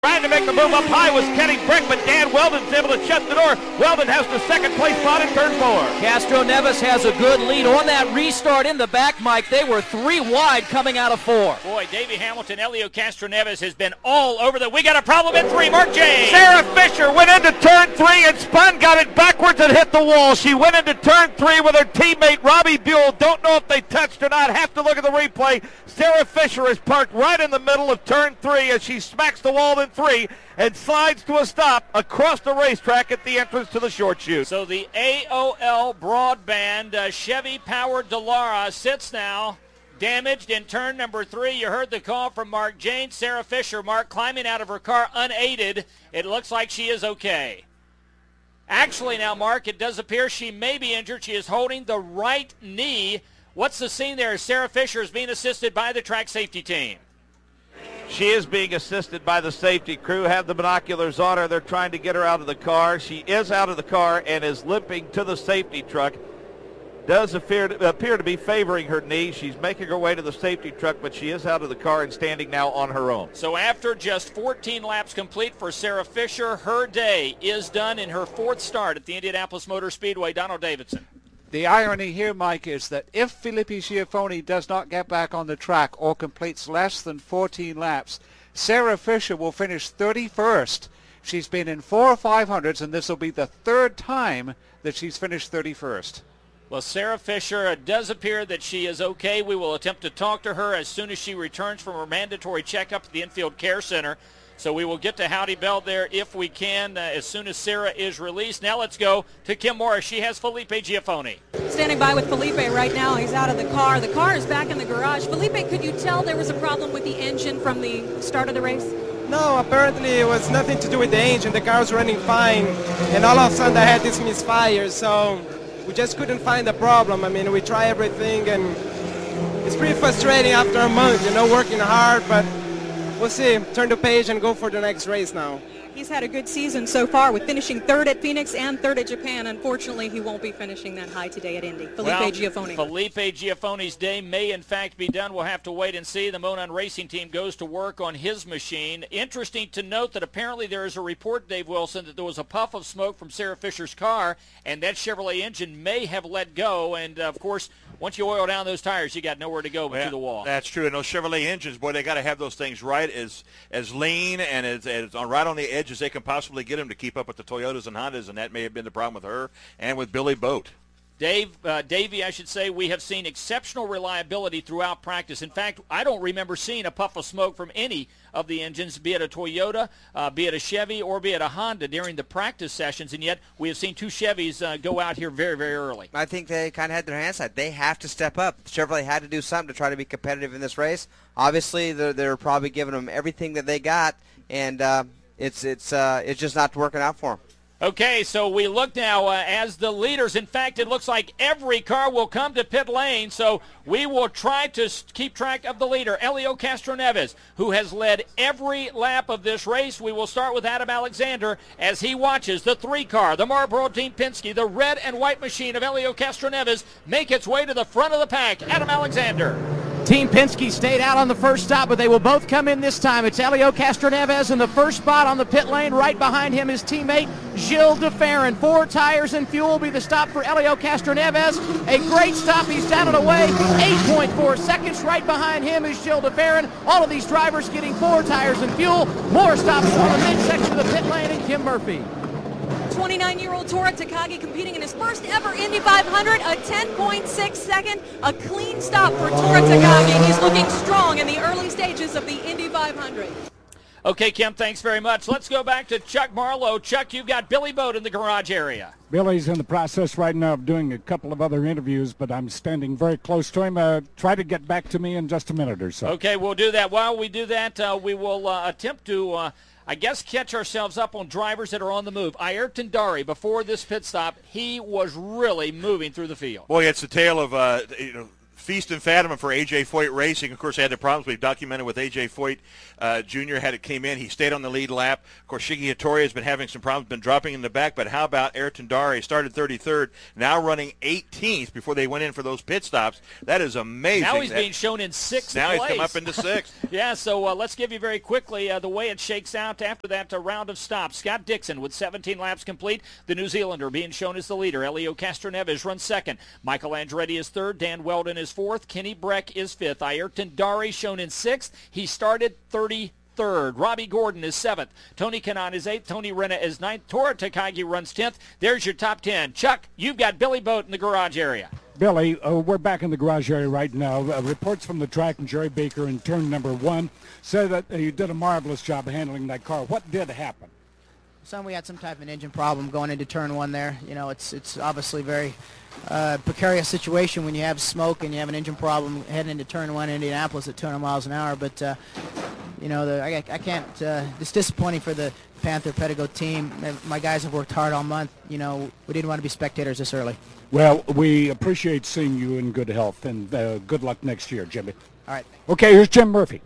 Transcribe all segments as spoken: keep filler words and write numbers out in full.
Trying to make the move up high was Kenny Brick, but Dan Weldon's able to shut the door. Weldon has the second place spot in turn four. Castro Neves has a good lead on that restart in the back, Mike. They were three wide coming out of four. Boy, Davey Hamilton, Elio Castro Neves has been all over the. We got a problem at three. Mark James. Sarah Fisher went into turn three and spun, got it backwards and hit the wall. She went into turn three with her teammate Robbie Buell. Don't know if they touched or not. Have to look at the replay. Sarah Fisher is parked right in the middle of turn three as she smacks the wall in three and slides to a stop across the racetrack at the entrance to the short chute. So the A O L Broadband uh, Chevy-powered Dallara sits now damaged in turn number three. You heard the call from Mark Jane. Sarah Fisher, Mark, climbing out of her car unaided. It looks like she is okay. Actually now, Mark, it does appear she may be injured. She is holding the right knee. What's the scene there? Sarah Fisher is being assisted by the track safety team. She is being assisted by the safety crew. Have the binoculars on her. They're trying to get her out of the car. She is out of the car and is limping to the safety truck. Does appear to, appear to be favoring her knee. She's making her way to the safety truck, but she is out of the car and standing now on her own. So after just fourteen laps complete for Sarah Fisher, her day is done in her fourth start at the Indianapolis Motor Speedway. Donald Davidson. The irony here, Mike, is that if Felipe Giafoni does not get back on the track or completes less than fourteen laps, Sarah Fisher will finish thirty-first. She's been in four or five hundreds, and this will be the third time that she's finished thirty-first. Well, Sarah Fisher, it does appear that she is okay. We will attempt to talk to her as soon as she returns from her mandatory checkup at the Infield Care Center. So we will get to Howdy Bell there if we can uh, as soon as Sarah is released. Now let's go to Kim Morris. She has Felipe Giafoni. Standing by with Felipe right now. He's out of the car. The car is back in the garage. Felipe, could you tell there was a problem with the engine from the start of the race? No, apparently it was nothing to do with the engine. The car was running fine, and all of a sudden I had this misfire, so we just couldn't find the problem. I mean, we try everything, and it's pretty frustrating after a month, you know, working hard, but we'll see. Turn the page and go for the next race now. He's had a good season so far with finishing third at Phoenix and third at Japan. Unfortunately, he won't be finishing that high today at Indy. Felipe well, Giafoni. Felipe Giafoni's day may, in fact, be done. We'll have to wait and see. The Monon Racing Team goes to work on his machine. Interesting to note that apparently there is a report, Dave Wilson, that there was a puff of smoke from Sarah Fisher's car, and that Chevrolet engine may have let go. And, uh, of course, once you oil down those tires, you got nowhere to go but yeah, to the wall. That's true. And those Chevrolet engines, boy, they got to have those things right as as lean and as, as on right on the edge as they can possibly get them to keep up with the Toyotas and Hondas, and that may have been the problem with her and with Billy Boat. Dave, uh, Davey, I should say, we have seen exceptional reliability throughout practice. In fact, I don't remember seeing a puff of smoke from any of the engines, be it a Toyota, uh, be it a Chevy, or be it a Honda during the practice sessions, and yet we have seen two Chevys uh, go out here very, very early. I think they kind of had their hands tied. They have to step up. Chevrolet had to do something to try to be competitive in this race. Obviously, they're, they're probably giving them everything that they got, and uh, it's it's uh, it's just not working out for them. Okay, so we look now uh, as the leaders. In fact, it looks like every car will come to pit lane, so we will try to keep track of the leader, Elio Castro Neves, who has led every lap of this race. We will start with Adam Alexander as he watches the three-car, the Marlboro Team Penske, the red and white machine of Elio Castro Neves make its way to the front of the pack. Adam Alexander. Team Penske stayed out on the first stop, but they will both come in this time. It's Elio Castro Neves in the first spot on the pit lane. Right behind him, his teammate, Gilles de Ferran. Four tires and fuel will be the stop for Elio Castro Neves. A great stop. He's down and away. eight point four seconds. Right behind him is Gilles de Ferran. All of these drivers getting four tires and fuel. More stops on the midsection of the pit lane, and Kim Murphy. twenty-nine-year-old Tora Takagi competing in his first ever Indy five hundred, a ten point six second, a clean stop for Tora Takagi. He's looking strong in the early stages of the Indy five hundred. Okay, Kim, thanks very much. Let's go back to Chuck Marlowe. Chuck, you've got Billy Boat in the garage area. Billy's in the process right now of doing a couple of other interviews, but I'm standing very close to him. Uh, try to get back to me in just a minute or so. Okay, we'll do that. While we do that, uh, we will uh, attempt to, uh, I guess, catch ourselves up on drivers that are on the move. Ayrton Dari, before this pit stop, he was really moving through the field. Boy, it's a tale of, uh, you know, feast and famine for A J Foyt Racing. Of course, they had the problems we've documented with A J Foyt uh, Junior Had it came in. He stayed on the lead lap. Of course, Shiggy Hattori has been having some problems, been dropping in the back. But how about Ayrton Dari? Started thirty-third, now running eighteenth before they went in for those pit stops. That is amazing. Now he's that, being shown in sixth Now place. he's come up into sixth. Yeah, so uh, let's give you very quickly uh, the way it shakes out after that uh, round of stops. Scott Dixon with seventeen laps complete. The New Zealander being shown as the leader. Elio Castroneves runs second. Michael Andretti is third. Dan Weldon is fourth. Kenny Breck is fifth. Ayrton Dari shown in sixth. He started thirty-third. Robbie Gordon is seventh. Tony Kanaan is eighth. Tony Renna is ninth. Tora Takagi runs tenth. There's your top ten. Chuck, you've got Billy Boat in the garage area. Billy, uh, we're back in the garage area right now. Uh, reports from the track and Jerry Baker in turn number one say that uh, you did a marvelous job handling that car. What did happen? Son, we had some type of an engine problem going into turn one there. You know, it's it's obviously very uh, precarious situation when you have smoke and you have an engine problem heading into turn one in Indianapolis at two hundred miles an hour. But, uh, you know, the, I, I can't, uh, it's disappointing for the Panther Pedigo team. My guys have worked hard all month. You know, we didn't want to be spectators this early. Well, we appreciate seeing you in good health, and uh, good luck next year, Jimmy. All right. Okay, here's Jim Murphy.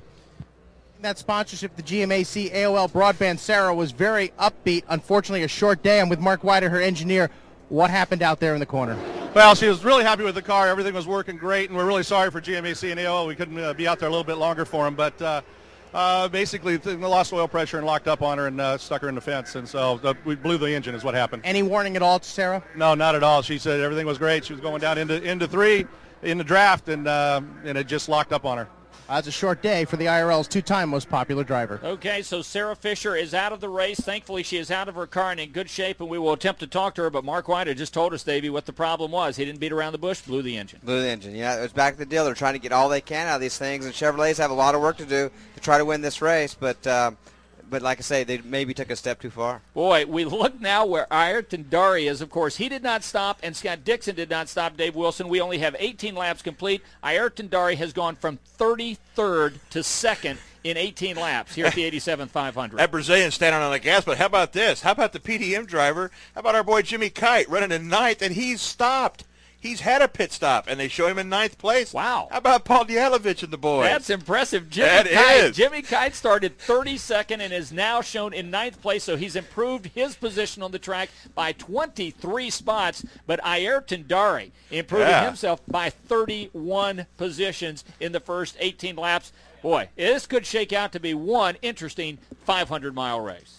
That sponsorship, the G M A C A O L Broadband Sarah, was very upbeat. Unfortunately, a short day. I'm with Mark Weider, her engineer. What happened out there in the corner? Well, she was really happy with the car. Everything was working great, and we're really sorry for G M A C and A O L. We couldn't uh, be out there a little bit longer for them, but uh, uh, basically they lost oil pressure and locked up on her and uh, stuck her in the fence, and so uh, we blew the engine is what happened. Any warning at all to Sarah? No, not at all. She said everything was great. She was going down into into three in the draft, and uh, and it just locked up on her. That's a short day for the I R L's two-time most popular driver. Okay, so Sarah Fisher is out of the race. Thankfully, she is out of her car and in good shape, and we will attempt to talk to her. But Mark White just told us, Davey, what the problem was. He didn't beat around the bush, blew the engine. Blew the engine, yeah. It was back to the deal. They're trying to get all they can out of these things, and Chevrolets have a lot of work to do to try to win this race. But, uh, but like I say, they maybe took a step too far. Boy, we look now where Ayrton Dari is. Of course, he did not stop, and Scott Dixon did not stop Dave Wilson. We only have eighteen laps complete. Ayrton Dari has gone from thirty-third to second in eighteen laps here at the eighty-seven five hundred. That Brazilian standing on the gas, but how about this? How about the P D M driver? How about our boy Jimmy Kite running in ninth, and he's stopped. He's had a pit stop, and they show him in ninth place. Wow. How about Paul Djalovich and the boys? That's impressive. Jimmy that Kite. is. Jimmy Kite started thirty-second and is now shown in ninth place, so he's improved his position on the track by twenty-three spots. But Ayrton Dari improving yeah. himself by thirty-one positions in the first eighteen laps. Boy, this could shake out to be one interesting five hundred mile race.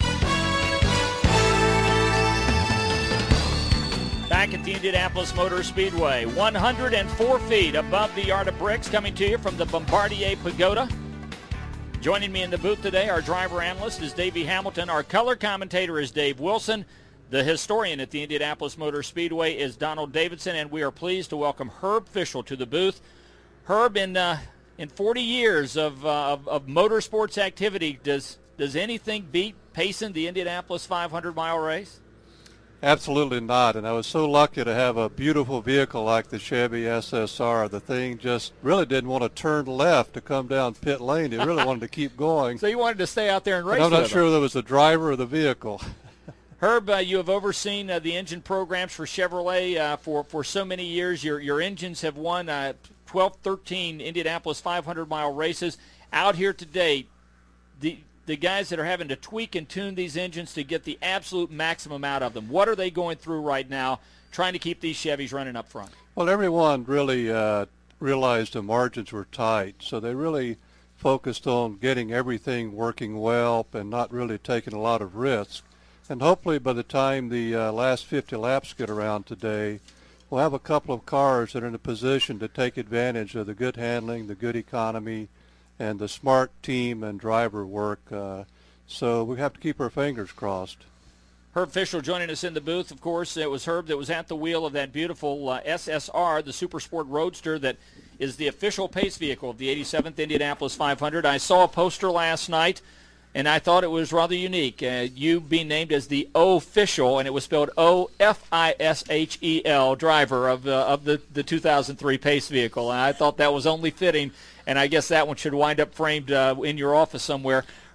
Back at the Indianapolis Motor Speedway, one hundred four feet above the Yard of Bricks, coming to you from the Bombardier Pagoda. Joining me in the booth today, our driver analyst is Davey Hamilton. Our color commentator is Dave Wilson. The historian at the Indianapolis Motor Speedway is Donald Davidson, and we are pleased to welcome Herb Fischel to the booth. Herb, in uh, in forty years of, uh, of of motorsports activity, does does anything beat pacing the Indianapolis five hundred mile race? Absolutely not, and I was so lucky to have a beautiful vehicle like the Chevy S S R. The thing just really didn't want to turn left to come down pit lane. It really wanted to keep going. So you wanted to stay out there and race and I'm not with sure them. whether it was the driver or the vehicle. Herb, uh, you have overseen uh, the engine programs for Chevrolet uh, for, for so many years. Your your engines have won uh, twelve, thirteen Indianapolis five hundred mile races. Out here today, the the guys that are having to tweak and tune these engines to get the absolute maximum out of them, what are they going through right now trying to keep these Chevys running up front? Well, everyone really uh, realized the margins were tight, so they really focused on getting everything working well and not really taking a lot of risks. And hopefully by the time the uh, last fifty laps get around today, we'll have a couple of cars that are in a position to take advantage of the good handling, the good economy, and the smart team and driver work. Uh, so we have to keep our fingers crossed. Herb Fischel joining us in the booth. Of course, it was Herb that was at the wheel of that beautiful uh, S S R, the Super Sport Roadster that is the official pace vehicle of the eighty-seventh Indianapolis five hundred. I saw a poster last night, and I thought it was rather unique. Uh, you being named as the official, and it was spelled O F I S H E L, driver of, uh, of the, the two thousand three pace vehicle. And I thought that was only fitting, and I guess that one should wind up framed uh, in your office somewhere.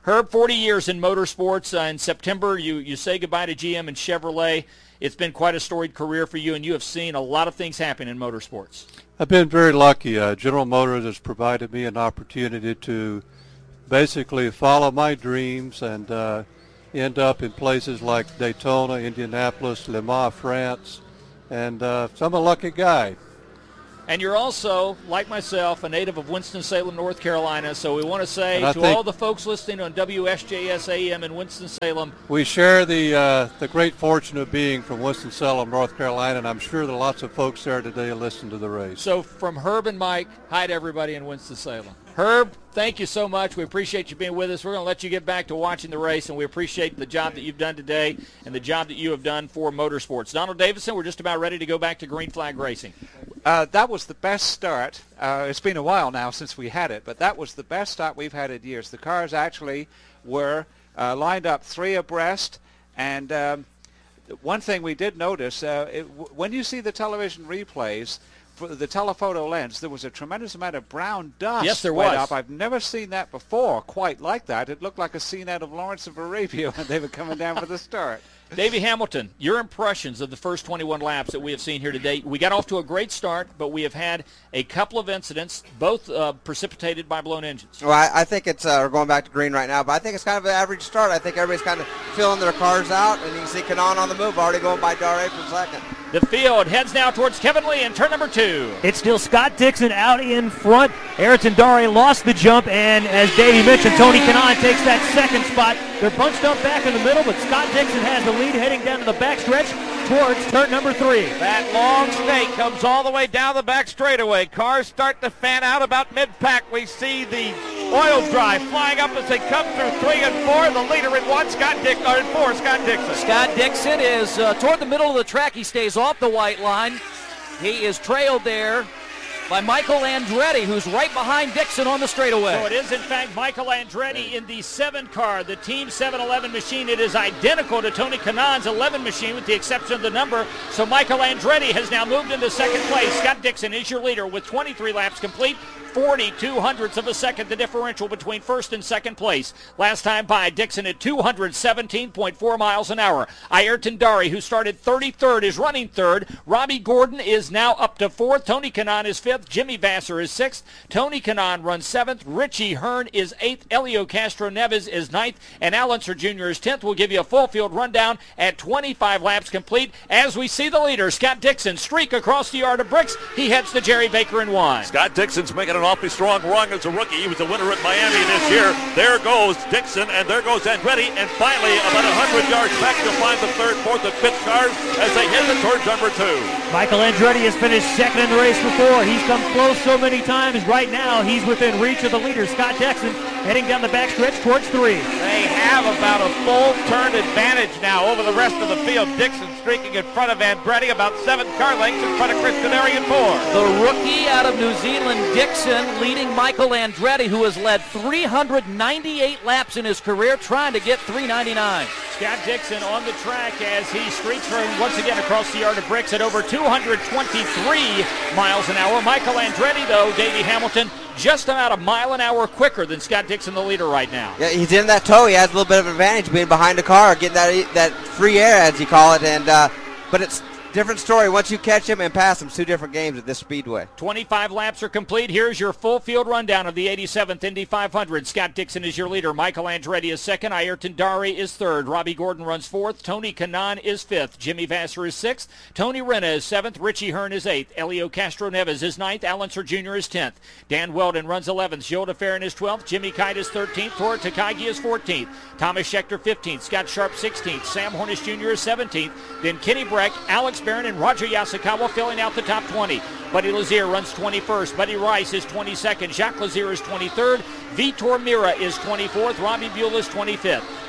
Herb, forty years in motorsports. Uh, in September, you, you say goodbye to G M and Chevrolet. It's been quite a storied career for you, and you have seen a lot of things happen in motorsports. I've been very lucky. Uh, General Motors has provided me an opportunity to basically follow my dreams and uh, end up in places like Daytona, Indianapolis, Le Mans, France, and uh, so I'm a lucky guy. And you're also, like myself, a native of Winston-Salem, North Carolina, so we want to say to all the folks listening on W S J S A M in Winston-Salem, we share the uh, the great fortune of being from Winston-Salem, North Carolina, and I'm sure that lots of folks there today listen to the race. So from Herb and Mike, hi to everybody in Winston-Salem. Herb, thank you so much. We appreciate you being with us. We're going to let you get back to watching the race, and we appreciate the job that you've done today and the job that you have done for motorsports. Donald Davidson, we're just about ready to go back to Green Flag Racing. Uh, that was the best start. Uh, it's been a while now since we had it, but that was the best start we've had in years. The cars actually were uh, lined up three abreast, and um, one thing we did notice, uh, it, w- when you see the television replays, for the telephoto lens, there was a tremendous amount of brown dust. Yes, there went was. Up. I've never seen that before, quite like that. It looked like a scene out of Lawrence of Arabia when they were coming down for the start. Davey Hamilton, your impressions of the first twenty-one laps that we have seen here today. We got off to a great start, but we have had a couple of incidents, both uh, precipitated by blown engines. Well, I, I think it's, uh, we're going back to green right now, but I think it's kind of an average start. I think everybody's kind of filling their cars out, and you can see Kanaan on the move, already going by Dar for second. The field heads now towards Kevin Lee in turn number two. It's still Scott Dixon out in front. Ayrton Dare lost the jump, and as Davey mentioned, Tony Kanaan takes that second spot. They're bunched up back in the middle, but Scott Dixon has the lead heading down to the backstretch towards turn number three. That long snake comes all the way down the back straightaway. Cars start to fan out about mid-pack. We see the oil dry flying up as they come through three and four. The leader in one, Scott Dixon, or in four, Scott Dixon. Scott Dixon is uh, toward the middle of the track. He stays off the white line. He is trailed there by Michael Andretti, who's right behind Dixon on the straightaway. So it is, in fact, Michael Andretti in the seven car, the Team seven eleven machine. It is identical to Tony Kanaan's eleven machine with the exception of the number. So Michael Andretti has now moved into second place. Scott Dixon is your leader with twenty-three laps complete. forty-two hundredths of a second, the differential between first and second place. Last time by, Dixon at two hundred seventeen point four miles an hour. Ayrton Dare, who started thirty-third, is running third. Robbie Gordon is now up to fourth. Tony Kanaan is fifth. Jimmy Vasser is sixth. Tony Kanaan runs seventh. Richie Hearn is eighth. Elio Castro Neves is ninth. And Al Unser Junior is tenth. We'll give you a full field rundown at twenty-five laps complete as we see the leader, Scott Dixon, streak across the yard of bricks. He heads to Jerry Baker in one. Scott Dixon's making an awfully strong run as a rookie. He was a winner at Miami this year. There goes Dixon, and there goes Andretti, and finally, about one hundred yards back, you'll find the third, fourth, and fifth cars as they head towards number two. Michael Andretti has finished second in the race before. He's come close so many times. Right now, he's within reach of the leader, Scott Dixon, heading down the backstretch towards three. They have about a full turn advantage now over the rest of the field. Dixon streaking in front of Andretti, about seven car lengths in front of Chris Canary and four. The rookie out of New Zealand, Dixon, leading Michael Andretti, who has led three hundred ninety-eight laps in his career, trying to get three ninety-nine. Scott Dixon on the track as he streaks from once again across the yard of bricks at over two hundred twenty-three miles an hour. Michael Andretti, though, Davey Hamilton, just about a mile an hour quicker than Scott Dixon, the leader right now. Yeah, he's in that tow. He has a little bit of advantage being behind the car, getting that that free air, as you call it. And uh, but it's different story once you catch him and pass him. Two different games at this speedway. twenty-five laps are complete. Here's your full field rundown of the eighty-seventh Indy five hundred. Scott Dixon is your leader. Michael Andretti is second. Ayrton Dare is third. Robbie Gordon runs fourth. Tony Kanaan is fifth. Jimmy Vasser is sixth. Tony Renna is seventh. Richie Hearn is eighth. Elio Castro Neves is ninth. Al Unser Junior is tenth. Dan Weldon runs eleventh. Gilles de Ferran is twelfth. Jimmy Kite is thirteenth. Tor Takagi is fourteenth. Thomas Schechter fifteenth. Scott Sharp sixteenth. Sam Hornish Junior is seventeenth. Then Kenny Breck, Alex Barron, and Roger Yasukawa filling out the top twenty. Buddy Lazier runs twenty-first. Buddy Rice is twenty-second. Jacques Lazier is twenty-third. Vitor Mira is twenty-fourth. Robbie Buell is twenty-fifth.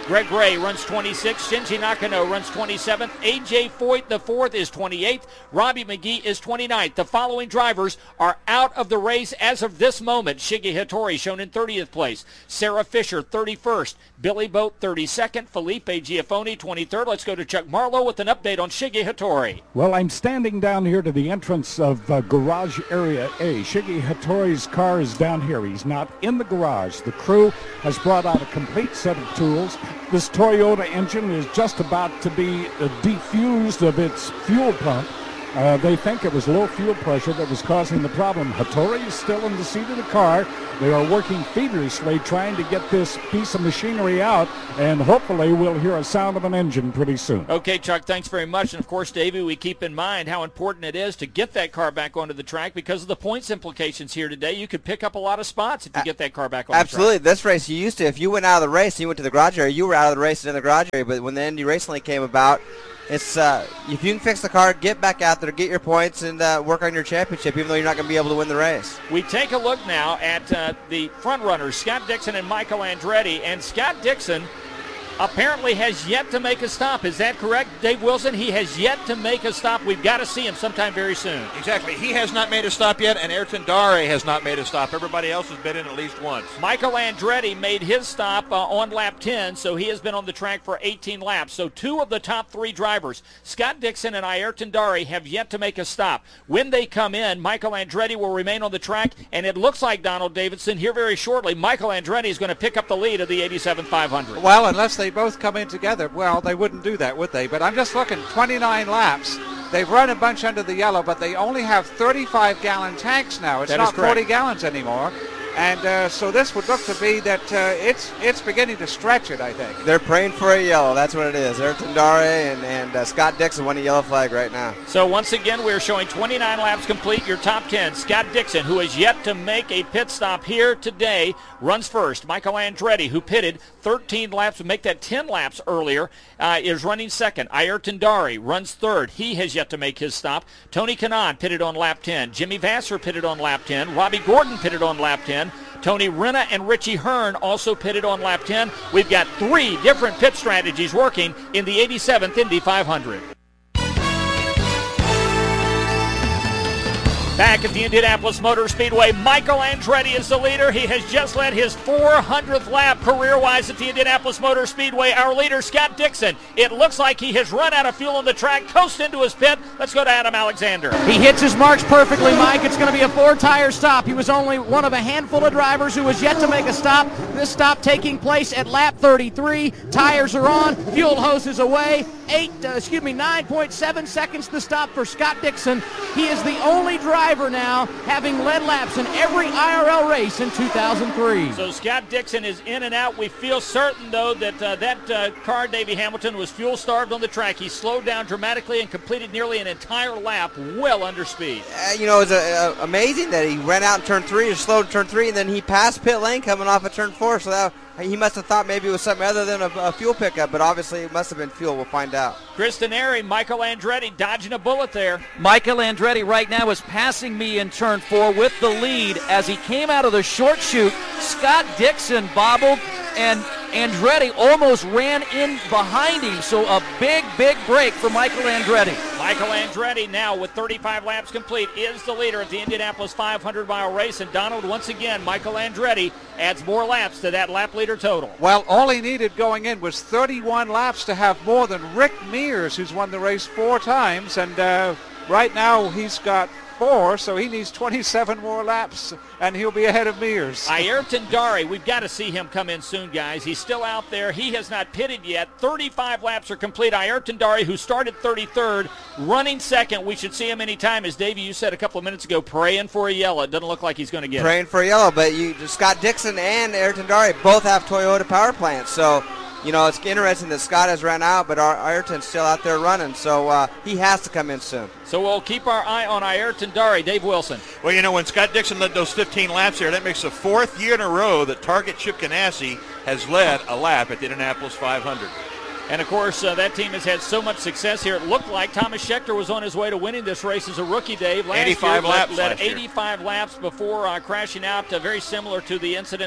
Greg Ray runs twenty-sixth. Shinji Nakano runs twenty-seventh. A J Foyt, the fourth, is twenty-eighth. Robbie McGee is twenty-ninth. The following drivers are out of the race as of this moment. Shige Hattori shown in thirtieth place. Sarah Fisher, thirty-first. Billy Boat, thirty-second. Felipe Giafoni, twenty-third. Let's go to Chuck Marlowe with an update on Shige Hattori. Well, I'm standing down here to the entrance of uh, Garage Area A. Shige Hattori's car is down here. He's not in the garage. The crew has brought out a complete set of tools. This Toyota engine is just about to be uh, defused of its fuel pump. Uh, they think it was low fuel pressure that was causing the problem. Hattori is still in the seat of the car. They are working feverishly trying to get this piece of machinery out, and hopefully we'll hear a sound of an engine pretty soon. Okay, Chuck, thanks very much. And, of course, Davey, we keep in mind how important it is to get that car back onto the track because of the points implications here today. You could pick up a lot of spots if you get that car back on Absolutely. the track. This race, you used to, if you went out of the race and you went to the garage area, you were out of the race in the garage area. But when the Indy Racing League came about, it's uh, if you can fix the car, get back out there, get your points, and uh, work on your championship, even though you're not going to be able to win the race. We take a look now at uh, the front runners, Scott Dixon and Michael Andretti. And Scott Dixon apparently has yet to make a stop. Is that correct, Dave Wilson? He has yet to make a stop. We've got to see him sometime very soon. Exactly. He has not made a stop yet, and Ayrton Dare has not made a stop. Everybody else has been in at least once. Michael Andretti made his stop uh, on lap ten, so he has been on the track for eighteen laps. So two of the top three drivers, Scott Dixon and Ayrton Dare, have yet to make a stop. When they come in, Michael Andretti will remain on the track, and it looks like, Donald Davidson, here very shortly, Michael Andretti is going to pick up the lead of the eighty-seven five hundred. Well, unless they both come in together, well, they wouldn't do that, would they? But I'm just looking, twenty-nine laps. They've run a bunch under the yellow, but they only have thirty-five gallon tanks now. It's That not is correct. forty gallons anymore. And uh, so this would look to be that uh, it's it's beginning to stretch it, I think. They're praying for a yellow. That's what it is. Ayrton Dare and, and uh, Scott Dixon won a yellow flag right now. So once again, we're showing twenty-nine laps complete. Your top ten, Scott Dixon, who has yet to make a pit stop here today, runs first. Michael Andretti, who pitted thirteen laps, would make that ten laps earlier, uh, is running second. Ayrton Dare runs third. He has yet to make his stop. Tony Kanaan pitted on lap ten. Jimmy Vasser pitted on lap ten. Robbie Gordon pitted on lap ten. Tony Renna and Richie Hearn also pitted on lap ten. We've got three different pit strategies working in the eighty-seventh Indy five hundred. Back at the Indianapolis Motor Speedway, Michael Andretti is the leader. He has just led his four hundredth lap career-wise at the Indianapolis Motor Speedway. Our leader, Scott Dixon, it looks like he has run out of fuel on the track, coast into his pit. Let's go to Adam Alexander. He hits his marks perfectly, Mike. It's going to be a four-tire stop. He was only one of a handful of drivers who was yet to make a stop. This stop taking place at lap thirty-three. Tires are on. Fuel hose is away. Eight, uh, excuse me, nine point seven seconds to stop for Scott Dixon. He is the only driver now having led laps in every I R L race in two thousand three. So Scott Dixon is in and out. We feel certain, though, that uh, that uh, car, Davey Hamilton, was fuel-starved on the track. He slowed down dramatically and completed nearly an entire lap well under speed. Uh, you know, it's uh, uh, amazing that he ran out in turn three, or slowed in turn three, and then he passed pit lane coming off of turn four. So that he must have thought maybe it was something other than a, a fuel pickup, but obviously it must have been fuel. We'll find out. Chris Denari, Michael Andretti dodging a bullet there. Michael Andretti right now is passing me in turn four with the lead. As he came out of the short chute, Scott Dixon bobbled, and Andretti almost ran in behind him. So a big, big break for Michael Andretti. Michael Andretti now with thirty-five laps complete is the leader at the Indianapolis five hundred mile race. And Donald, once again, Michael Andretti adds more laps to that lap leader total. Well, all he needed going in was thirty-one laps to have more than Rick Mears, who's won the race four times. And uh, right now he's got four, so he needs twenty-seven more laps, and he'll be ahead of Mears. Ayrton Dare, we've got to see him come in soon, guys. He's still out there. He has not pitted yet. thirty-five laps are complete. Ayrton Dare, who started thirty-third, running second. We should see him anytime. As Davey, you said a couple of minutes ago, praying for a yellow. It doesn't look like he's going to get Praying it. for a yellow, but you, Scott Dixon and Ayrton Dare both have Toyota power plants, so you know, it's interesting that Scott has run out, but our Ayrton's still out there running, so uh, he has to come in soon. So we'll keep our eye on Ayrton Dare. Dave Wilson. Well, you know, when Scott Dixon led those fifteen laps here, that makes the fourth year in a row that Target Chip Ganassi has led a lap at the Indianapolis five hundred. And, of course, uh, that team has had so much success here. It looked like Thomas Schechter was on his way to winning this race as a rookie, Dave. Last eighty-five year, laps led, led last year. eighty-five laps before uh, crashing out, uh, very similar to the incident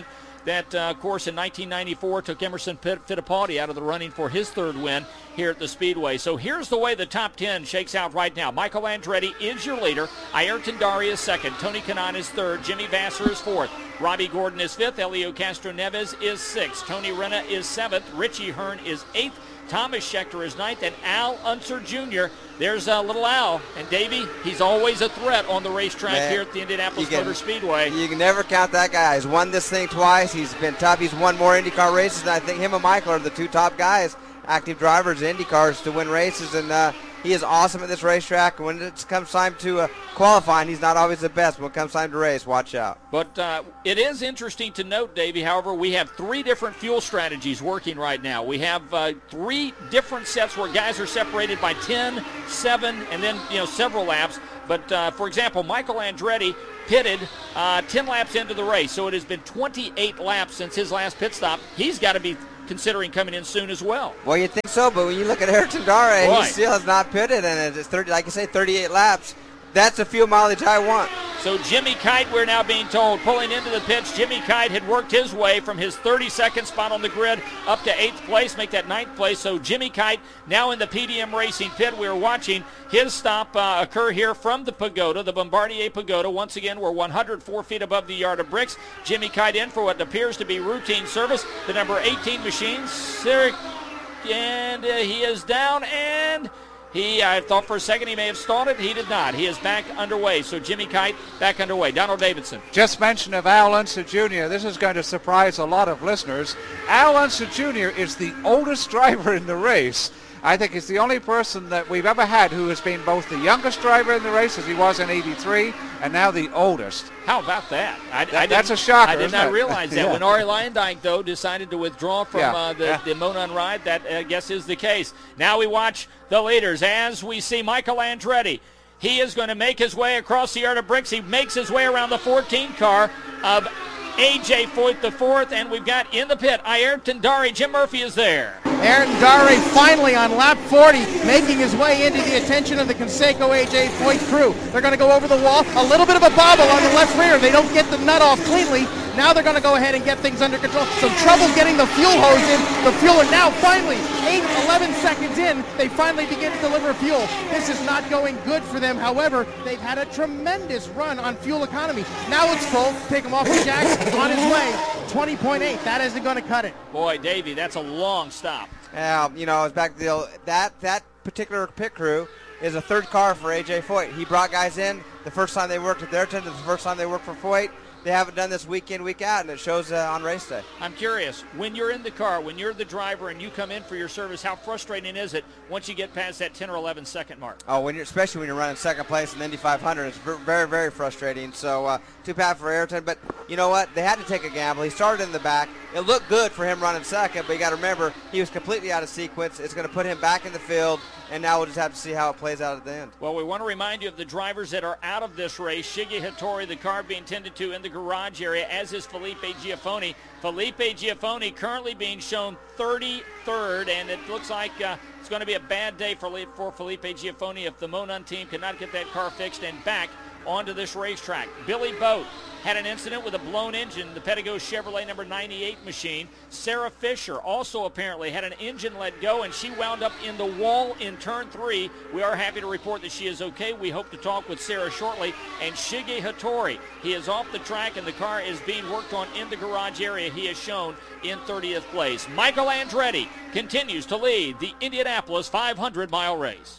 that, uh, of course, in nineteen ninety-four took Emerson Fittipaldi out of the running for his third win here at the Speedway. So here's the way the top ten shakes out right now. Michael Andretti is your leader. Ayrton Dari is second. Tony Kanaan is third. Jimmy Vasser is fourth. Robbie Gordon is fifth. Helio Castroneves is sixth. Tony Renna is seventh. Richie Hearn is eighth. Thomas Schechter is ninth, and Al Unser Junior There's a uh, little Al, and Davey, he's always a threat on the racetrack Man, here at the Indianapolis can, Motor Speedway. You can never count that guy. He's won this thing twice. He's been tough. He's won more IndyCar races, and I think him and Michael are the two top guys, active drivers in IndyCars to win races, and uh, he is awesome at this racetrack. When it comes time to uh, qualifying, he's not always the best. When it comes time to race, watch out. But uh, it is interesting to note, Davey, however, we have three different fuel strategies working right now. We have uh, three different sets where guys are separated by ten, seven, and then, you know, several laps. But, uh, for example, Michael Andretti pitted uh, ten laps into the race, so it has been twenty-eight laps since his last pit stop. He's got to be considering coming in soon as well. Well, you think so, but when you look at Ayrton Dari, Boy. he still has not pitted, and it's thirty, like I say, thirty-eight laps. That's the fuel mileage I want. So Jimmy Kite, we're now being told, pulling into the pits. Jimmy Kite had worked his way from his thirty-second spot on the grid up to eighth place, make that ninth place. So Jimmy Kite now in the P D M Racing pit. We are watching his stop uh, occur here from the Pagoda, the Bombardier Pagoda. Once again, we're one hundred four feet above the yard of bricks. Jimmy Kite in for what appears to be routine service. The number eighteen machine, Sir, and uh, he is down, and He, I thought for a second he may have stalled it. He did not. He is back underway. So Jimmy Kite back underway. Donald Davidson. Just mention of Al Unser Junior This is going to surprise a lot of listeners. Al Unser Junior is the oldest driver in the race. I think he's the only person that we've ever had who has been both the youngest driver in the race, as he was in eighty-three, and now the oldest. How about that? I, that I that's a shocker. I did isn't not it? realize that. Yeah. When Ari Leyendyke, though, decided to withdraw from Yeah. uh, the, Yeah. the Monon ride, that I guess is the case. Now we watch the leaders as we see Michael Andretti. He is going to make his way across the yard of bricks. He makes his way around the fourteen car of A J Foyt the fourth, and we've got in the pit Ayrton Dari. Jim Murphy is there. Ayrton Dari finally on lap forty, making his way into the attention of the Conseco A J Foyt crew. They're going to go over the wall. A little bit of a bobble on the left rear. They don't get the nut off cleanly. Now they're going to go ahead and get things under control. Some trouble getting the fuel hose in. The fuel, and now finally, eight, eleven seconds in, they finally begin to deliver fuel. This is not going good for them. However, they've had a tremendous run on fuel economy. Now it's full. Take him off the jacks. On his way, twenty point eight. That isn't going to cut it. Boy, Davey, that's a long stop. Yeah, you know, it's back to the old, that that particular pit crew is a third car for A J Foyt. He brought guys in the first time they worked at Ayrton, the first time they worked for Foyt. They haven't done this week in, week out, and it shows uh, on race day. I'm curious, when you're in the car, when you're the driver and you come in for your service, how frustrating is it once you get past that ten or eleven second mark? Oh, when you're, especially when you're running second place in the Indy five hundred, it's very, very frustrating. So uh, too bad for Ayrton, but you know what? They had to take a gamble. He started in the back. It looked good for him running second, but you got to remember he was completely out of sequence. It's going to put him back in the field, and now we'll just have to see how it plays out at the end. Well, we want to remind you of the drivers that are out of this race. Shiggy Hattori, the car being tended to in the garage area, as is Felipe Giafoni. Felipe Giafoni currently being shown thirty-third, and it looks like uh, it's going to be a bad day for, for Felipe Giafoni if the Monon team cannot get that car fixed and back onto this racetrack. Billy Boat had an incident with a blown engine, the Pedigo Chevrolet number ninety-eight machine. Sarah Fisher also apparently had an engine let go, and she wound up in the wall in turn three. We are happy to report that she is okay. We hope to talk with Sarah shortly. And Shige Hattori, he is off the track, and the car is being worked on in the garage area. He is shown in thirtieth place. Michael Andretti continues to lead the Indianapolis five hundred mile race.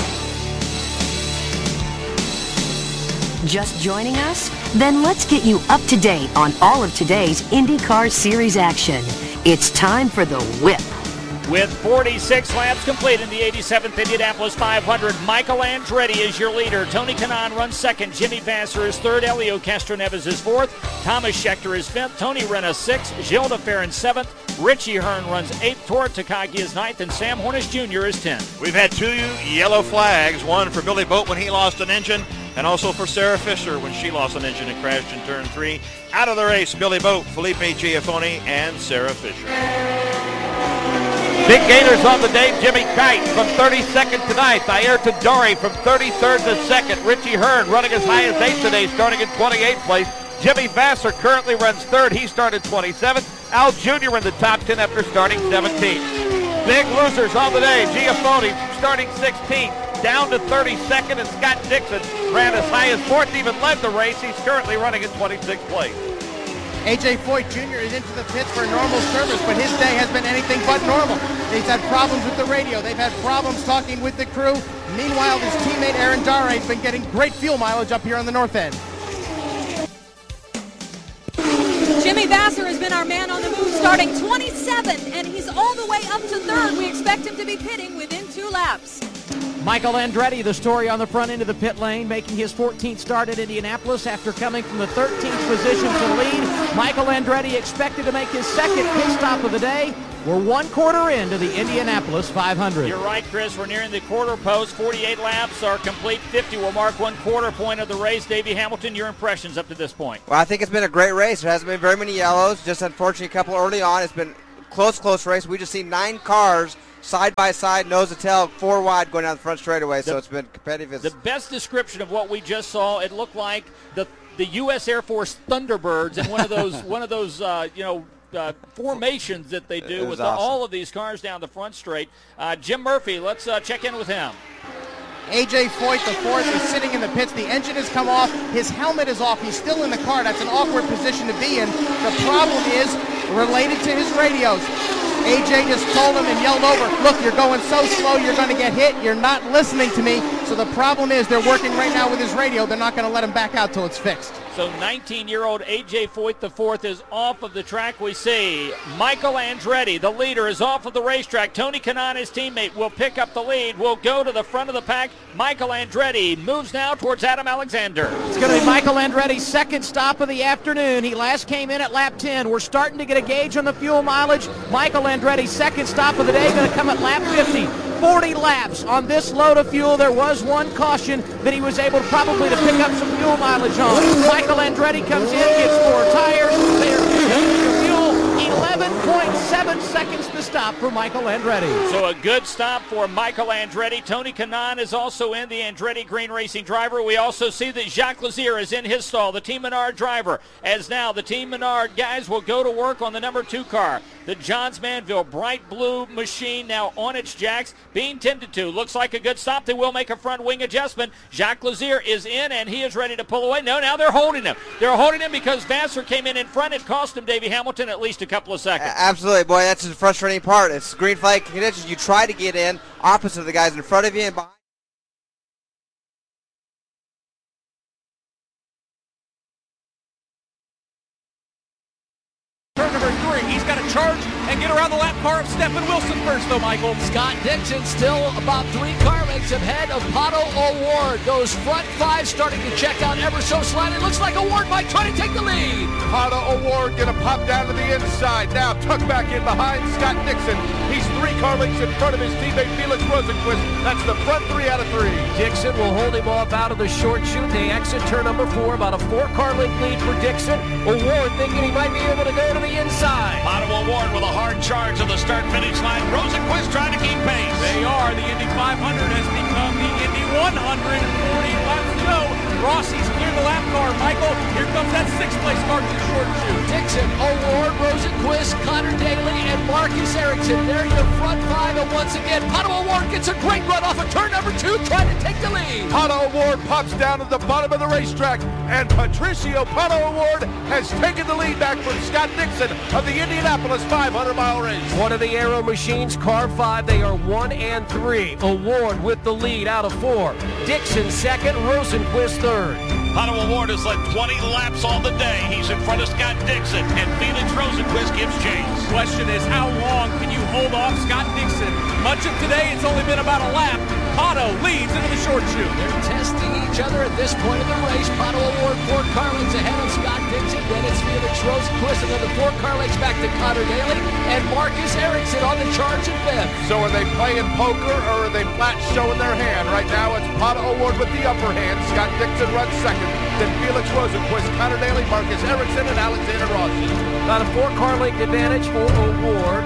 Just joining us? Then let's get you up to date on all of today's IndyCar Series action. It's time for the Whip. With forty-six laps complete in the eighty-seventh Indianapolis five hundred, Michael Andretti is your leader. Tony Kanaan runs second. Jimmy Vasser is third. Helio Castroneves is fourth. Thomas Schechter is fifth. Tony Renna sixth. Gilles de Ferran seventh. Richie Hearn runs eighth. Tor Takagi is ninth. And Sam Hornish Junior is tenth. We've had two yellow flags, one for Billy Boat when he lost an engine, and also for Sarah Fisher when she lost an engine and crashed in turn three. Out of the race, Billy Boat, Felipe Giafoni, and Sarah Fisher. Big gainers on the day. Jimmy Kite from thirty-second to ninth. Ayrton Dari from thirty-third to second. Richie Hearn running as high as eighth today, starting in twenty-eighth place. Jimmy Vasser currently runs third. He started twenty-seventh. Al Junior in the top ten after starting seventeenth. Big losers on the day. Giafone starting sixteenth, down to thirty-second, and Scott Dixon ran as high as fourth, even led the race. He's currently running in twenty-sixth place. A J Foyt Junior is into the pits for normal service, but his day has been anything but normal. He's had problems with the radio. They've had problems talking with the crew. Meanwhile, his teammate Aaron Dare has been getting great fuel mileage up here on the north end. Jimmy Vasser has been our man on the move, starting twenty-seventh, and he's all the way up to third. We expect him to be pitting within two laps. Michael Andretti, the story on the front end of the pit lane, making his fourteenth start at Indianapolis after coming from the thirteenth position to lead. Michael Andretti expected to make his second pit stop of the day. We're one quarter into the Indianapolis five hundred. You're right, Chris. We're nearing the quarter post. forty-eight laps are complete. fifty will mark one quarter point of the race. Davey Hamilton, your impressions up to this point? Well, I think it's been a great race. There hasn't been very many yellows. Just unfortunately a couple early on. It's been close, close race. We just seen nine cars side by side, nose to tail, four wide going down the front straightaway. So The- it's been competitive. The best description of what we just saw, it looked like the the U S Air Force Thunderbirds in one of those one of those uh, you know uh, formations that they do It was with the, awesome. all of these cars down the front straight. Uh, Jim Murphy, let's uh, check in with him. A J Foyt, the fourth, is sitting in the pits. The engine has come off. His helmet is off. He's still in the car. That's an awkward position to be in. The problem is related to his radios. A J just told him and yelled over, look, you're going so slow, you're going to get hit. You're not listening to me. So the problem is they're working right now with his radio. They're not going to let him back out till it's fixed. So nineteen-year-old A J Foyt the fourth is off of the track. We see Michael Andretti, the leader, is off of the racetrack. Tony Kanaan, his teammate, will pick up the lead. Will go to the front of the pack. Michael Andretti moves now towards Adam Alexander. It's going to be Michael Andretti's second stop of the afternoon. He last came in at lap ten. We're starting to get a gauge on the fuel mileage. Michael Andretti's second stop of the day going to come at lap fifty. forty laps on this load of fuel. There was one caution that he was able to probably to pick up some fuel mileage on. Michael Andretti comes in, gets four tires. They're the fuel. eleven point seven seconds to stop for Michael Andretti. So a good stop for Michael Andretti. Tony Kanaan is also in, the Andretti Green Racing driver. We also see that Jacques Lazier is in his stall, the Team Menard driver. As now the Team Menard guys will go to work on the number two car. The Johns Manville bright blue machine now on its jacks, being tended to. Looks like a good stop. They will make a front wing adjustment. Jacques Lazier is in, and he is ready to pull away. No, now they're holding him. They're holding him because Vasser came in in front. It cost him, Davey Hamilton, at least a couple of seconds. Absolutely, boy, that's the frustrating part. It's green flag conditions. You try to get in opposite of the guys in front of you and behind. Turn number three. He's got to charge and get around the lap car of Stephen Wilson first, though, Michael. Scott Dixon still about three car lengths ahead of Pato O'Ward. Those front five starting to check out ever so slightly. Looks like O'Ward might try to take the lead. Pato O'Ward going to pop down to the inside. Now tucked back in behind Scott Dixon. He's three car lengths in front of his teammate Felix Rosenquist. That's the front three out of three. Dixon will hold him off out of the short chute. They exit turn number four, about a four car length lead for Dixon. O'Ward thinking he might be able to go to the inside. Pato O'Ward with a hard charge to the start-finish line. Rosenquist trying to keep pace. They are. The Indy five hundred has become the Indy one hundred. forty laps to go. Rossi's cleared the lap car. Michael, here comes that sixth place car to the short chute. Dixon, O'Ward, Rosenquist, Connor Daly, and Marcus Erickson. They're your front five, and once again, Pato O'Ward gets a great run off of turn number two, trying to take the lead. Pato O'Ward pops down at the bottom of the racetrack, and Patricio Pato O'Ward has taken the lead back from Scott Dixon of the Indianapolis five hundred mile race. One of the Aero Machines, car five, they are one and three. O'Ward with the lead out of four. Dixon second, Rosenquist third. Pato O'Ward has led twenty laps all the day. He's in front of Scott Dixon, and Felix Rosenquist gives chase. Question is, how long can you hold off Scott Dixon? Much of today, it's only been about a lap. Pato leads into the short chute. They're testing each other at this point of the race. Pato O'Ward, four car lengths ahead of Scott Dixon. Then it's Felix Rosenquist, another four car lengths back to Connor Daly, and Marcus Erickson on the charge in fifth. So are they playing poker, or are they flat showing their hand? Right now, it's Pato O'Ward with the upper hand. Scott Dixon runs second. Then Felix Rosenquist, Connor Daly, Marcus Erickson, and Alexander Rossi. About a four car length advantage for O'Ward.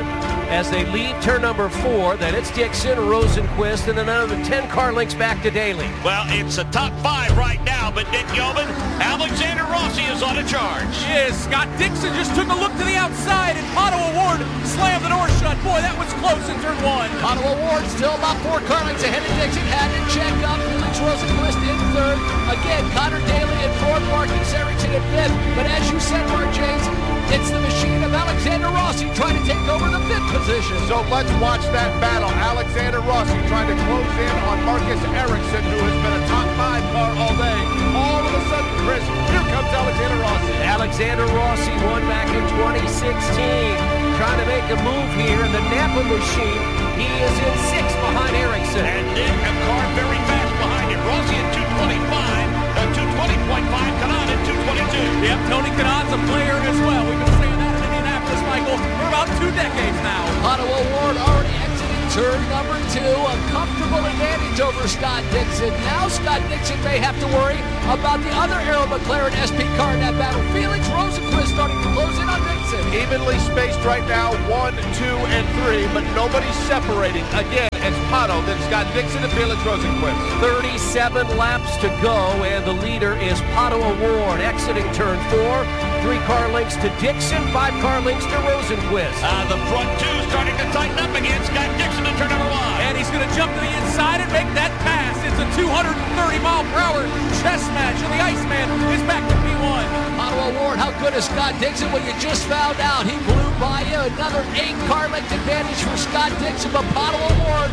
as they lead turn number four. Then it's Dixon, Rosenquist, and then another ten car lengths back to Daly. Well, it's a top five right now, but Nick Yeoman, Alexander Rossi is on a charge. Yes, Scott Dixon just took a look to the outside, and Pato O'Ward slammed the door shut. Boy, that was close in turn one. Pato O'Ward still about four car lengths ahead of Dixon. Had it checked up. Felix Rosenquist in third. Again, Connor Daly in fourth, Marcus Erickson in fifth. But as you said, Mark James, it's the machine of Alexander Rossi trying to take over the fifth position. So let's watch that battle. Alexander Rossi trying to close in on Marcus Erickson, who has been a top five car all day. All of a sudden, Chris, here comes Alexander Rossi. Alexander Rossi won back in twenty sixteen. Trying to make a move here in the Napa machine. He is in sixth behind Erickson. And Nick, a car very fast behind him. Rossi at two twenty-five, uh, two twenty point five, Kanaan at two twenty-two. Yep, Tony Kanaan's a player as well. We've been saying that in Indianapolis, Michael, for about two decades now. Pato O'Ward already exiting turn number two. A comfortable advantage over Scott Dixon. Now Scott Dixon may have to worry about the other Arrow McLaren S P car in that battle. Felix Rosenquist starting to close in on Dixon. Evenly spaced right now, one, two, and three, but nobody's separating. Again, it's Pato, then Scott Dixon and Felix Rosenquist. thirty-seven laps to go, and the leader is Pato O'Ward exiting turn four. Three car lengths to Dixon, five car lengths to Rosenquist. Uh, the front two starting to tighten up again. Scott Dixon in turn number one. And he's going to jump to the inside and make that pass. It's a two hundred thirty mile per hour chess match, and the Iceman is back to P one. Pato O'Ward, how good is Scott Dixon? Well, you just found out he blew by you. Another eight car length advantage for Scott Dixon, but Pato O'Ward